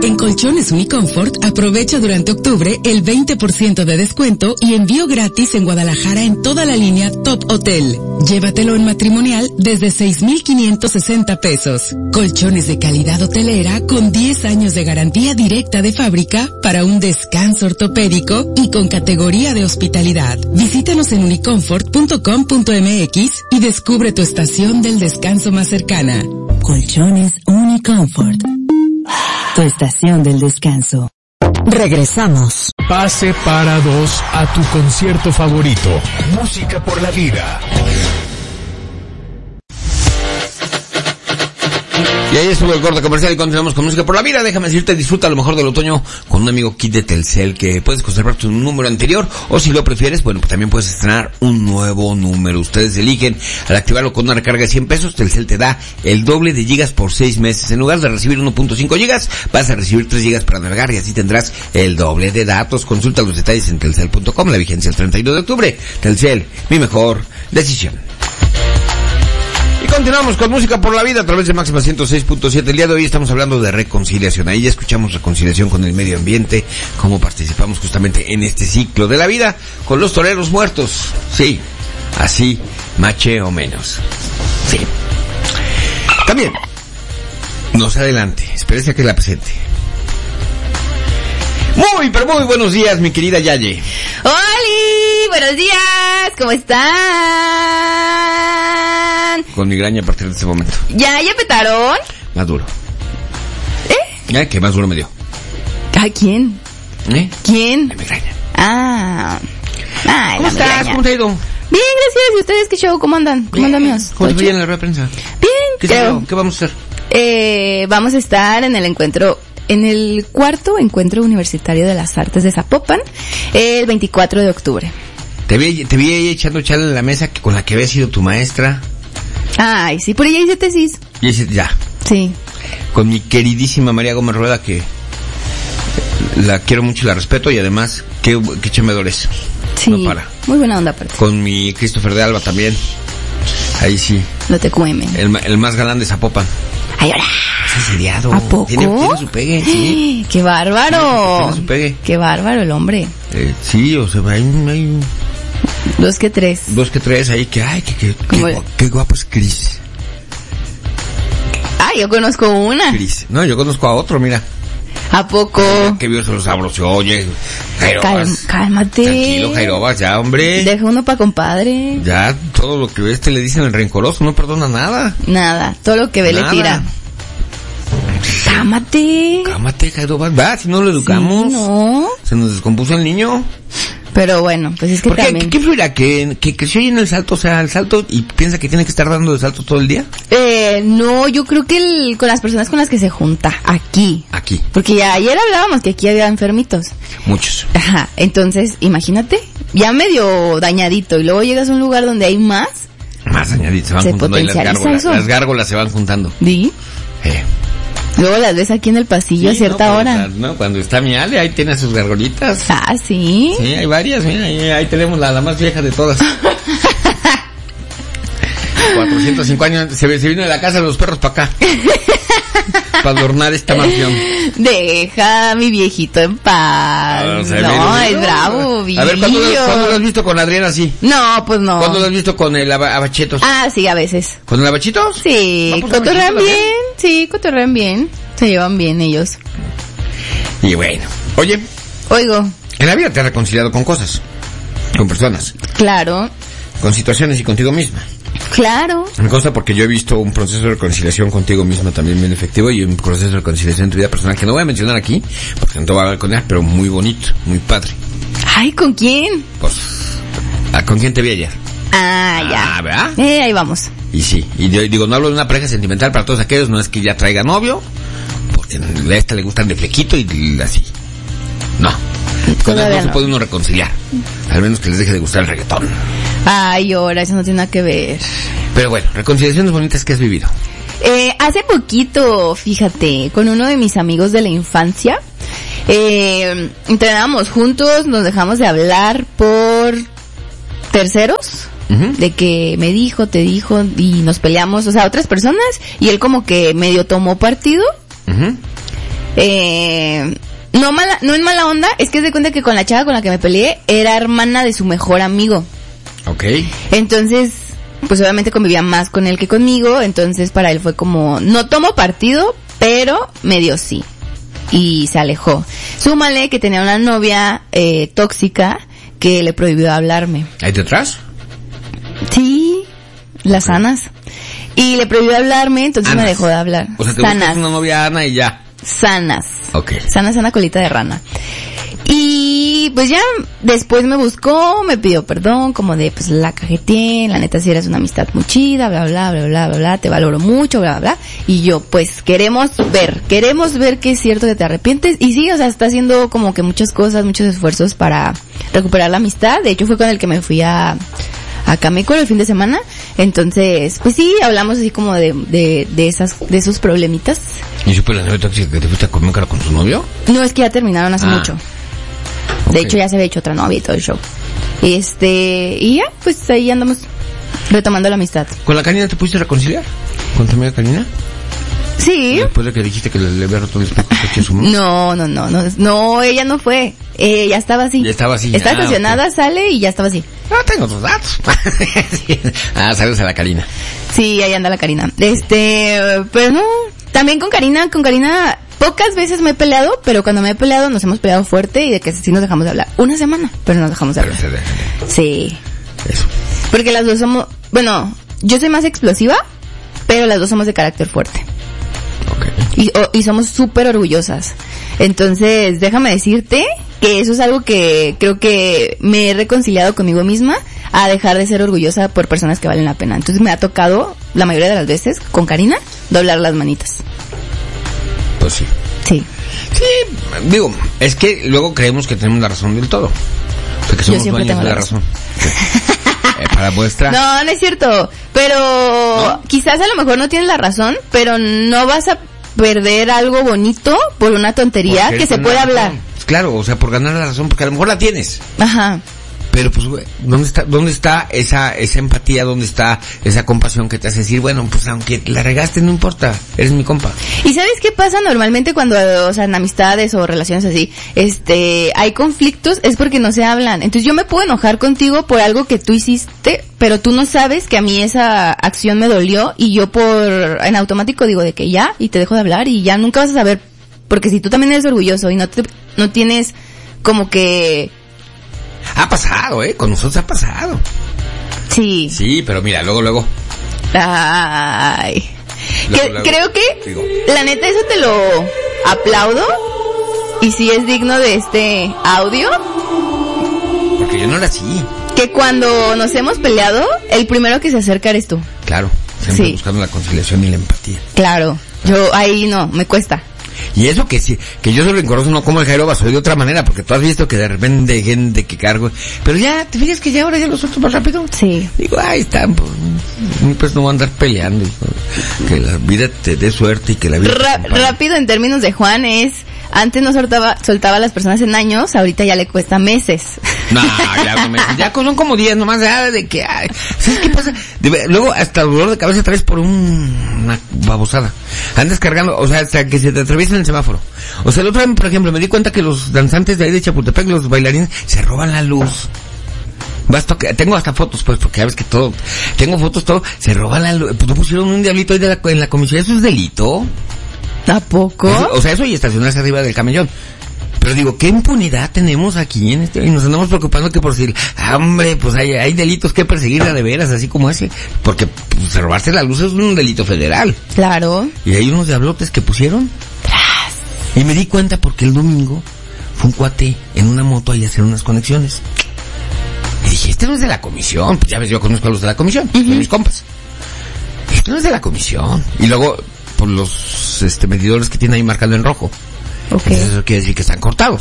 En Colchones Unicomfort, aprovecha durante octubre el 20% de descuento y envío gratis en Guadalajara en toda la línea Top Hotel. Llévatelo en matrimonial desde 6,560 pesos. Colchones de calidad hotelera con 10 años de garantía directa de fábrica para un descanso ortopédico y con categoría de hospitalidad. Visítanos en unicomfort.com.mx y descubre tu estación del descanso más cercana. Colchones Unicomfort. Tu estación del descanso. Regresamos. Pase para dos a tu concierto favorito. Música por la vida. Y ahí estuvo el corte comercial y continuamos con Música por la Vida. Déjame decirte, disfruta lo mejor del otoño con un amigo kit de Telcel, que puedes conservar tu número anterior, o si lo prefieres, bueno, pues también puedes estrenar un nuevo número. Ustedes eligen. Al activarlo con una recarga de 100 pesos, Telcel te da el doble de gigas por 6 meses. En lugar de recibir 1.5 gigas, vas a recibir 3 gigas para navegar y así tendrás el doble de datos. Consulta los detalles en telcel.com. La vigencia el 31 de octubre. Telcel, mi mejor decisión. Y continuamos con Música por la Vida a través de Máxima 106.7. El día de hoy estamos hablando de reconciliación. Ahí ya escuchamos reconciliación con el medio ambiente, cómo participamos justamente en este ciclo de la vida con los toreros muertos. Sí, así, mache o menos. Sí. También, no se adelante, espérese a que la presente. Muy, pero muy buenos días, mi querida Yaye. ¡Holi! ¡Buenos días! ¿Cómo están? Con migraña a partir de este momento. ¿Ya petaron? Más duro. ¿Qué más duro me dio? ¿A quién? ¿Quién? La migraña. Ay, ¿Cómo estás? migraña. ¿Cómo te ha ido? Bien, gracias. ¿Y ustedes qué show? ¿Cómo andan? ¿Cómo andan, amigos? ¿Cómo te fue en la rueda de prensa? Bien, ¿Qué vamos a hacer? Vamos a estar en el cuarto encuentro universitario de las artes de Zapopan, el 24 de octubre. Te vi ahí echando chal en la mesa con la que había sido tu maestra. Ay, sí, por ella hice tesis. Y ese, ya. Sí. Con mi queridísima María Gómez Rueda, que la quiero mucho y la respeto, y además, qué chamedor es. Sí. No para. Muy buena onda, aparte. Con mi Christopher de Alba también. Ahí sí. No te cuemen. El más galán de Zapopan. Ay, ahora. Es seriado. ¿A poco? Tiene su pegue, sí. ¡Qué bárbaro! Tiene su pegue. ¡Qué bárbaro el hombre! Sí, o sea, hay 2 que 3. 2 que 3 ahí que, ay, qué guapo es Chris. Ah, yo conozco una. Chris. No, yo conozco a otro, mira. ¿A poco? Que vio se los sabros. Oye, Jairobas. Cálmate. Tranquilo, Jairobas, ya, hombre. Deja uno pa' compadre. Ya, todo lo que ves le dicen el rencoroso, no perdona nada. Nada, todo lo que ve le tira. Cámate, Jairobas. Va, si no lo educamos. Sí, no. Se nos descompuso el niño. Pero bueno, pues es que ¿por qué? también... ¿Qué influirá? ¿Que creció ahí en el Salto? O sea, el Salto, y piensa que tiene que estar dando de salto todo el día. No, yo creo que con las personas con las que se junta, aquí. Porque ya ayer hablábamos que aquí había enfermitos. Muchos. Ajá, entonces, imagínate, ya medio dañadito, y luego llegas a un lugar donde hay más dañadito, se van juntando ahí las gárgolas. Eso. Las gárgolas se van juntando. ¿Sí? Luego las ves aquí en el pasillo a cierta hora. Cuando está mi Ale, ahí tiene sus gargolitas. Ah, ¿sí? Sí, hay varias, mira, ahí tenemos la más vieja de todas. 405 años, se vino de la casa de los perros para acá. Para adornar esta mansión. Deja a mi viejito en paz. No, es bravo, A ver, ¿cuándo lo has visto con Adrián así? No, pues no. ¿Cuándo lo has visto con el Abachetos? Ah, sí, a veces. ¿Con el Abachitos? Sí, cotorrean bien. Sí, cotorrean bien. Se llevan bien ellos. Y bueno, oye. Oigo. En la vida te has reconciliado con cosas. Con personas. Claro. Con situaciones y contigo misma. Claro. Me consta porque yo he visto un proceso de reconciliación contigo misma también bien efectivo, y un proceso de reconciliación en tu vida personal que no voy a mencionar aquí, porque no te voy a hablar con ella, pero muy bonito, muy padre. Ay, ¿con quién? Pues, ¿con quién te vi ayer? Ya. ¿Verdad? Ahí vamos. Y sí, y yo digo, no hablo de una pareja sentimental para todos aquellos, no es que ya traiga novio, porque a esta le gustan de flequito y así. No. Con él no se puede uno reconciliar. Al menos que les deje de gustar el reggaetón. Ay, ahora, eso no tiene nada que ver. Pero bueno, reconciliaciones bonitas que has vivido. Hace poquito, fíjate, con uno de mis amigos de la infancia, entrenábamos juntos, nos dejamos de hablar por terceros, de que me dijo, te dijo, y nos peleamos, o sea, otras personas, y él como que medio tomó partido. No en mala onda, es que se cuenta que con la chava con la que me peleé era hermana de su mejor amigo. Ok. Entonces, pues obviamente convivía más con él que conmigo, entonces para él fue como, no tomo partido, pero medio sí. Y se alejó. Súmale que tenía una novia tóxica que le prohibió hablarme. ¿Ahí detrás? Sí, las sanas. Y le prohibió hablarme, entonces Anas. me dejó de hablar. O sea, te Sanas. buscas una novia Ana y ya. Sanas. Ok. Sana colita de rana. Y pues ya después me buscó, me pidió perdón, como de pues la cajeteé, la neta si eres una amistad muy chida, bla bla bla bla bla bla, te valoro mucho, bla bla bla. Y yo pues queremos ver que es cierto que te arrepientes. Y sí, o sea, está haciendo como que muchas cosas, muchos esfuerzos para recuperar la amistad. De hecho fue con el que me fui a Cameco el fin de semana. Entonces, pues sí, hablamos así como de esos problemitas. ¿Y supe la novia tóxica que te fuiste a comer cara con tu novio? No, es que ya terminaron hace mucho. De Ok. hecho, ya se había hecho otra novia y todo el show. Y ya, pues ahí andamos retomando la amistad. ¿Con la Karina te pudiste reconciliar? ¿Con tu amiga Karina? Sí. Después de que dijiste que le había roto el espejo de coche a su mamá. No, ella no fue. Ya estaba así. Ya estaba así. Está estacionada, sale y ya estaba así. No, tengo otros datos. Sí. Saludos a la Karina. Sí, ahí anda la Karina. Pero no, también con Karina, pocas veces me he peleado, pero cuando me he peleado nos hemos peleado fuerte y de que sí nos dejamos de hablar. Una semana, pero nos dejamos de Pero hablar. se deja. Sí. Eso. Porque las dos somos, bueno, yo soy más explosiva, pero las dos somos de carácter fuerte. Ok. Y somos súper orgullosas. Entonces, déjame decirte que eso es algo que creo que me he reconciliado conmigo misma a dejar de ser orgullosa por personas que valen la pena. Entonces me ha tocado, la mayoría de las veces, con Karina, doblar las manitas. Pues sí. Sí. Sí, digo, es que luego creemos que tenemos la razón del todo. O sea, que somos siempre dueños tengo de la la razón. Sí. Para muestra. No es cierto. Pero quizás a lo mejor no tienes la razón, pero no vas a perder algo bonito por una tontería Porque que se es puede una hablar. razón. Claro, o sea, por ganar la razón, porque a lo mejor la tienes. Ajá. Pero pues, güey, ¿dónde está esa empatía? ¿Dónde está esa compasión que te hace decir, bueno, pues aunque la regaste, no importa, eres mi compa? ¿Y sabes qué pasa normalmente cuando, o sea, en amistades o relaciones así, hay conflictos? Es porque no se hablan. Entonces yo me puedo enojar contigo por algo que tú hiciste, pero tú no sabes que a mí esa acción me dolió y yo en automático digo de que ya, y te dejo de hablar y ya nunca vas a saber. Porque si tú también eres orgulloso y no tienes como que... Ha pasado, con nosotros ha pasado. Sí. Sí, pero mira, luego. Ay. Luego, creo que, digo. la neta, eso te lo aplaudo. Y sí es digno de este audio. Porque yo no era así. Que cuando nos hemos peleado, el primero que se acerca eres tú. Claro, siempre Sí. buscando la conciliación y la empatía. Claro. Yo ahí no, me cuesta. Y eso que sí, que yo soy rencoroso, no como el Jairo soy de otra manera, porque tú has visto que de repente hay gente que cargo, pero ya, ¿te fijas que ya ahora ya lo suelto más rápido? Sí. Digo, ahí están, pues no voy a andar peleando, que la vida te dé suerte y que la vida... te acompañe. Rápido en términos de Juan antes no soltaba a las personas en años, ahorita ya le cuesta meses. No, ya son como 10 nomás, de que, ay, ¿sabes qué pasa? Luego hasta dolor de cabeza traes por una babosada. Andas cargando, o sea, hasta que se te atraviesa en el semáforo. O sea, el otro día, por ejemplo, me di cuenta que los danzantes de ahí de Chapultepec, los bailarines, se roban la luz. Tengo hasta fotos, pues, porque ya ves que todo, tengo fotos, todo, se roban la luz. Pues no pusieron un diablito ahí en la comisión, ¿eso es delito? ¿A poco? O sea, eso y estacionarse arriba del camellón. Pero digo, ¿qué impunidad tenemos aquí y nos andamos preocupando que por si, hombre, pues hay delitos que perseguir de veras, así como ese, porque pues, robarse la luz es un delito federal. Claro. Y hay unos diablotes que pusieron. Tras. Y me di cuenta porque el domingo fue un cuate en una moto ahí a hacer unas conexiones. Y dije, este no es de la comisión. Pues ya ves, yo conozco a los de la comisión, son mis compas. Este no es de la comisión. Y luego, por los medidores que tiene ahí marcando en rojo. Okay. Entonces eso quiere decir que están cortados.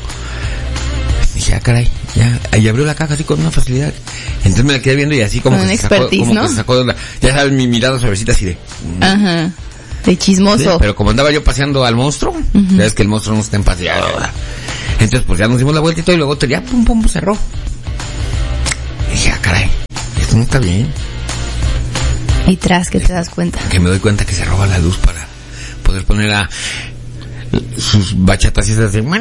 Dije, caray, ya, ahí abrió la caja así con una facilidad. Entonces me la quedé viendo y así como con que un expertise, como ¿no? que se sacó de la, ya sabes, mi mirada suavecita así de... Ajá. De chismoso. Sí, pero como andaba yo paseando al monstruo, sabes que el monstruo no está en paseado. Entonces pues ya nos dimos la vuelta y todo y luego ya pum, cerró. Y dije, caray, esto no está bien. Y tras que te das cuenta. Que me doy cuenta que se roba la luz para poder poner sus bachatas esas de...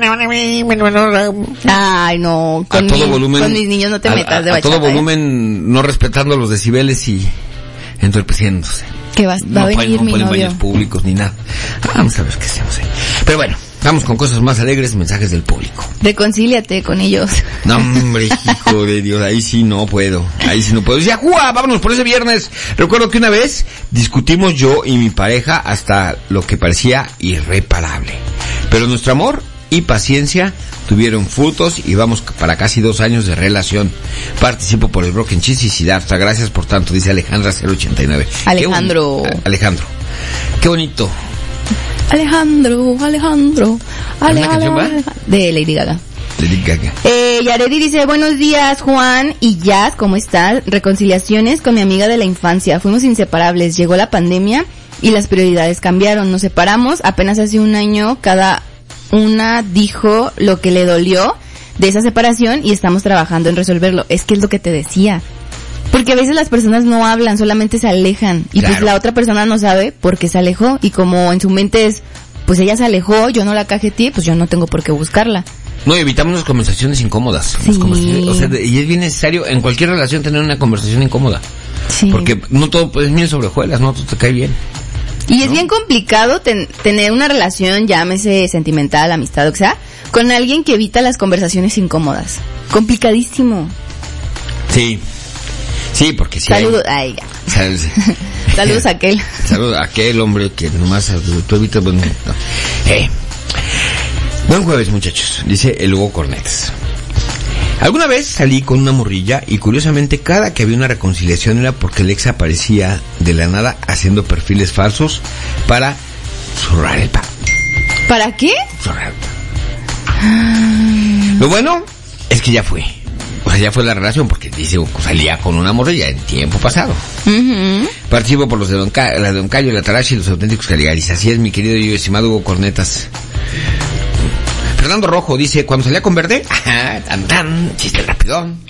Ay, no, a todo volumen, con mis niños no te metas de bachata. A todo volumen, no respetando los decibeles y entorpeciéndose. Que va a venir mi novio. No baños públicos ni nada. Vamos a ver qué hacemos ahí. Pero bueno, vamos con cosas más alegres, mensajes del público. Reconcíliate con ellos. No, hombre, hijo de Dios, ahí sí no puedo. Decía, ¡juá! Vámonos por ese viernes. Recuerdo que una vez discutimos yo y mi pareja hasta lo que parecía irreparable. Pero nuestro amor y paciencia tuvieron frutos y vamos para casi 2 años de relación. Participo por el Broken Cheese y Siddhartha. Gracias por tanto, dice Alejandra 089. Alejandro. Qué bonito. Alejandro. ¿Una canción va? De Lady Gaga. Lady Gaga. Yaredi dice, buenos días Juan y Jazz, ¿cómo estás? Reconciliaciones con mi amiga de la infancia. Fuimos inseparables. Llegó la pandemia y las prioridades cambiaron. Nos separamos. Apenas hace 1 año cada una dijo lo que le dolió de esa separación y estamos trabajando en resolverlo. Es que es lo que te decía. Porque a veces las personas no hablan, solamente se alejan. Y claro, pues la otra persona no sabe por qué se alejó. Y como en su mente es, pues ella se alejó, yo no la cajeteé, pues yo no tengo por qué buscarla. No, evitamos las conversaciones incómodas. Sí. O sea, y es bien necesario en cualquier relación tener una conversación incómoda. Sí. Porque no todo es miel sobre hojuelas, no todo te cae bien. Y es bien complicado tener una relación, llámese sentimental, amistad, o sea, con alguien que evita las conversaciones incómodas. Complicadísimo. Sí. Sí, porque si Saludos, hay... Saludos a aquel. Saludos a aquel hombre que nomás tú evitas... Bueno, no. Buen jueves, muchachos, dice el Hugo Cornetas. Alguna vez salí con una morrilla y curiosamente cada que había una reconciliación era porque el ex aparecía de la nada haciendo perfiles falsos para zurrar el pan. ¿Para qué? Zurrar el pan. Lo bueno es que ya fue. O sea, ya fue la relación porque dice, salía con una morrilla en tiempo pasado. Participo por los de Don Cayo, la Tarashi y los auténticos Caligaris. Así es, mi querido y estimado Hugo Cornetas. Fernando Rojo dice, cuando salía con Verde, chiste rapidón.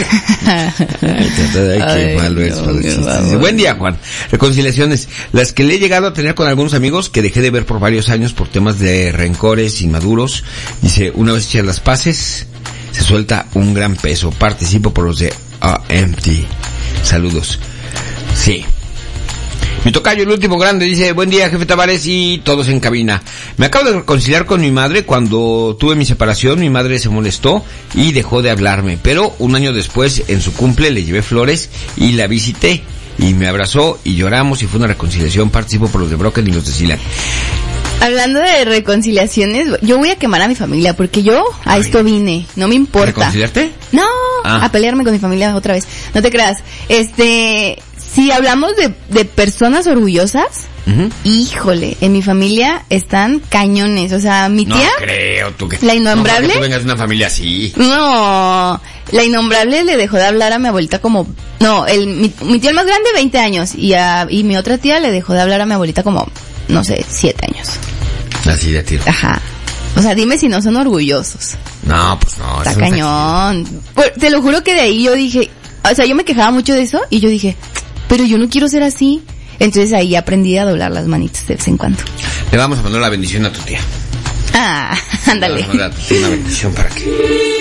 Qué malo es. Buen día, Juan. Reconciliaciones, las que le he llegado a tener con algunos amigos que dejé de ver por varios años por temas de rencores inmaduros. Dice, una vez hechas las paces, se suelta un gran peso. Participo por los de AMT. Saludos. Sí. Mi tocayo, el último grande, dice, buen día, jefe Tavares y todos en cabina. Me acabo de reconciliar con mi madre. Cuando tuve mi separación, mi madre se molestó y dejó de hablarme. Pero 1 año después, en su cumple, le llevé flores y la visité. Y me abrazó y lloramos y fue una reconciliación. Participo por los de Broken y los de Silan. Hablando de reconciliaciones, yo voy a quemar a mi familia porque yo a esto vine, no me importa. ¿Reconciliarte? No, a pelearme con mi familia otra vez. No te creas. Si hablamos de personas orgullosas, híjole, en mi familia están cañones. O sea, mi tía... No creo, tú que... La innombrable... No, que tú vengas de una familia así. No, la innombrable le dejó de hablar a mi abuelita como... No, mi tía el más grande, 20 años. Y mi otra tía le dejó de hablar a mi abuelita como, no sé, 7 años. Así de tiro. Ajá. O sea, dime si no son orgullosos. No, pues no. Está cañón. Te lo juro que de ahí yo dije... O sea, yo me quejaba mucho de eso y yo dije... Pero yo no quiero ser así. Entonces ahí aprendí a doblar las manitas de vez en cuando. Le vamos a mandar la bendición a tu tía. Ándale. Le vamos a mandar una bendición para que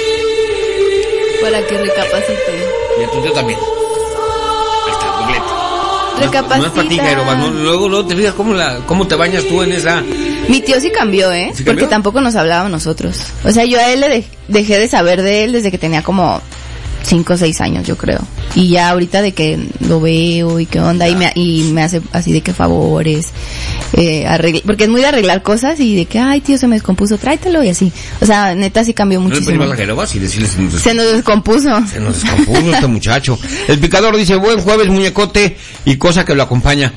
recapacite. Y a tu tío también. Ahí está, doblete. Recapacita. No es para ti, Jairo. Luego te fijas cómo te bañas tú en esa... Mi tío sí cambió, ¿Sí cambió? Porque tampoco nos hablaba nosotros. O sea, yo a él le dejé de saber de él desde que tenía como 5 o 6 años, yo creo. Y ya ahorita de que lo veo y qué onda, y me hace así de que favores, porque es muy de arreglar cosas y de que, ay tío, se me descompuso, tráetelo y así. O sea, neta sí cambió muchísimo. ¿No le vas y decirle se nos descompuso? Se nos descompuso este muchacho. El picador dice, buen jueves, muñecote, y cosa que lo acompaña.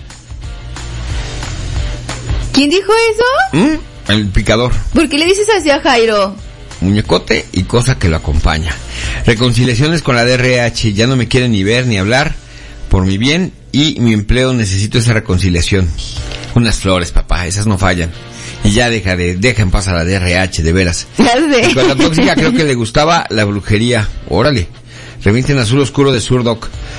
¿Quién dijo eso? El picador. ¿Por qué le dices así a Jairo? Muñecote y cosa que lo acompaña. Reconciliaciones con la DRH, ya no me quieren ni ver ni hablar. Por mi bien y mi empleo necesito esa reconciliación. Unas flores, papá, esas no fallan. Y ya deja en paz a la DRH, de veras. Ya sé. Con la tóxica creo que le gustaba la brujería. Órale. Remiten azul oscuro de Surdoc.